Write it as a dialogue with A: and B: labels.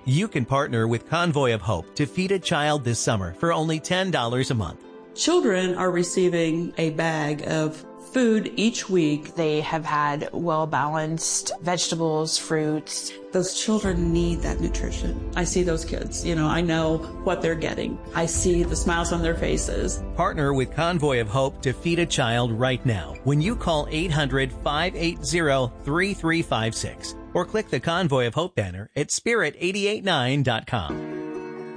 A: You can partner with Convoy of Hope to feed a child this summer for only $10 a month.
B: Children are receiving a bag of food each week.
C: They have had well-balanced vegetables, fruits.
B: Those children need that nutrition. I see those kids, I know what they're getting. I see the smiles on their faces.
A: Partner with Convoy of Hope to feed a child right now when you call 800-580-3356 or click the Convoy of Hope banner at spirit889.com.